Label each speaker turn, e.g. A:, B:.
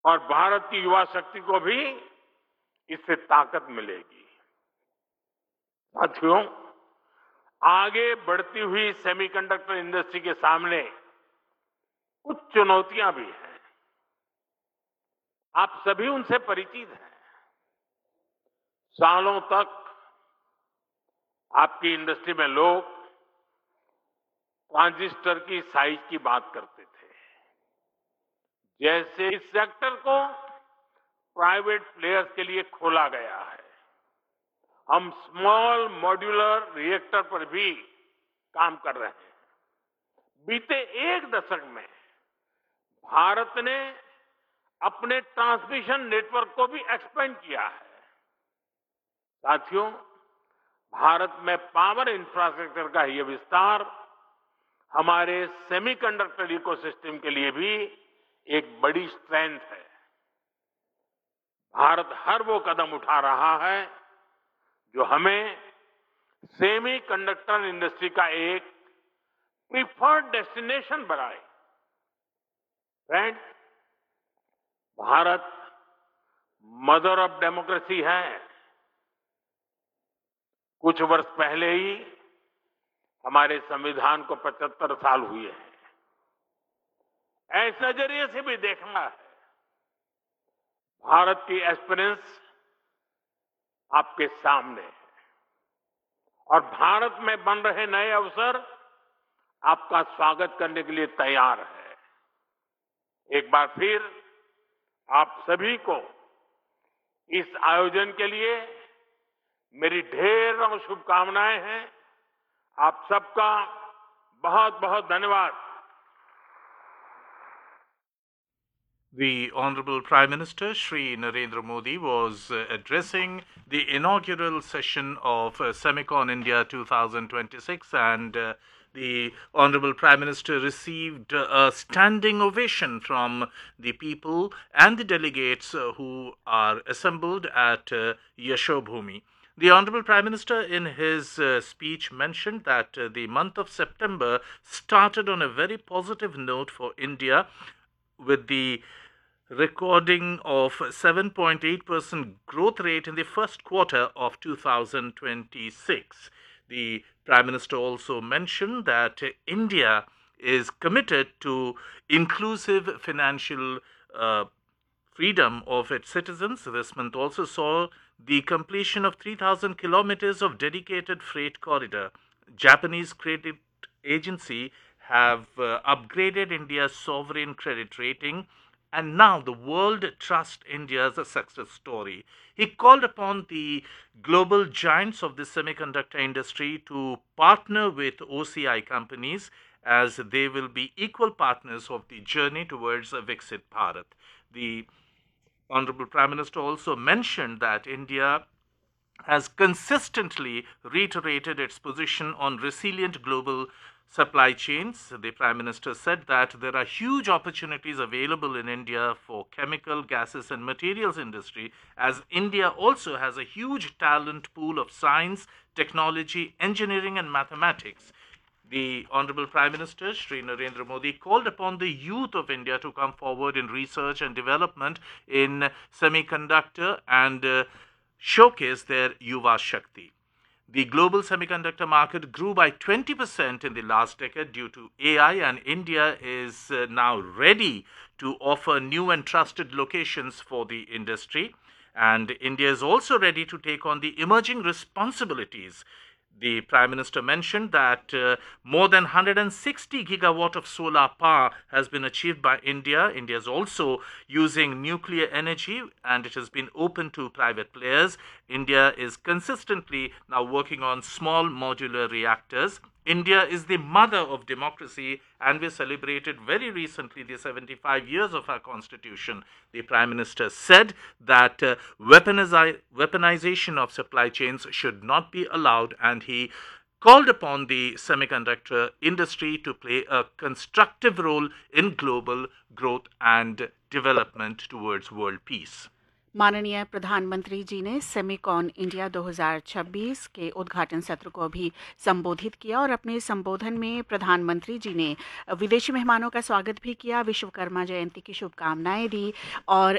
A: और भारत की युवा शक्ति को भी इससे ताकत मिलेगी। साथियों, आगे बढ़ती हुई सेमीकंडक्टर इंडस्ट्री के सामने कुछ चुनौतियां भी हैं। आप सभी उनसे परिचित हैं। सालों तक आपकी इंडस्ट्री में लोग ट्रांजिस्टर की साइज की बात करते थे। जैसे इस सेक्टर को प्राइवेट प्लेयर्स के लिए खोला गया है, हम स्मॉल मॉड्यूलर रिएक्टर पर भी काम कर रहे हैं। बीते एक दशक में भारत ने अपने ट्रांसमिशन नेटवर्क को भी एक्सपेंड किया है। साथियों, भारत में पावर इंफ्रास्ट्रक्चर का यह विस्तार हमारे सेमीकंडक्टर इकोसिस्टम के लिए भी एक बड़ी स्ट्रेंथ है। भारत हर वो कदम उठा रहा है जो हमें सेमीकंडक्टर इंडस्ट्री का एक प्रीफर्ड डेस्टिनेशन बनाए। Friends, Bharat mother of democracy है। कुछ वर्ष पहले ही हमारे संविधान को 75 साल हुए हैं। ऐसे नजरिए से भी देखना है। भारत की एस्पिरेंस आपके सामने है और भारत में बन रहे नए अवसर आपका स्वागत करने के लिए तैयार है। एक बार फिर आप सभी को इस आयोजन के लिए मेरी ढेरों शुभकामनाएं हैं। आप सबका बहुत बहुत धन्यवाद।
B: The Honorable Prime Minister Shri Narendra Modi was addressing the inaugural session of Semicon India 2026, and the Honorable Prime Minister received a standing ovation from the people and the delegates who are assembled at Yashobhumi. The Honorable Prime Minister, in his speech, mentioned that the month of September started on a very positive note for India, with the recording of 7.8% growth rate in the first quarter of 2026. The Prime Minister also mentioned that India is committed to inclusive financial freedom of its citizens. This month also saw the completion of 3,000 kilometers of dedicated freight corridor. Japanese credit agency have upgraded India's sovereign credit rating, and now the world trusts India as a success story. He called upon the global giants of the semiconductor industry to partner with OCI companies, as they will be equal partners of the journey towards a Viksit Bharat. The Honorable Prime Minister also mentioned that India has consistently reiterated its position on resilient global supply chains. The Prime Minister said that there are huge opportunities available in India for chemical, gases, and materials industry, as India also has a huge talent pool of science, technology, engineering, and mathematics. The Honorable Prime Minister Shri Narendra Modi called upon the youth of India to come forward in research and development in semiconductor and showcase their Yuva Shakti. The global semiconductor market grew by 20% in the last decade due to AI, and India is now ready to offer new and trusted locations for the industry. And India is also ready to take on the emerging responsibilities. The Prime Minister mentioned that more than 160 gigawatt of solar power has been achieved by India. India is also using nuclear energy, and it has been open to private players. India is consistently now working on small modular reactors. India is the mother of democracy, and we celebrated very recently the 75 years of our constitution. The Prime Minister said that weaponization of supply chains should not be allowed, and he called upon the semiconductor industry to play a constructive role in global growth and development towards world peace.
C: माननीय प्रधानमंत्री जी ने Semicon India 2026 के उद्घाटन सत्र को भी संबोधित किया और अपने संबोधन में प्रधानमंत्री जी ने विदेशी मेहमानों का स्वागत भी किया, विश्वकर्मा जयंती की शुभकामनाएं दी और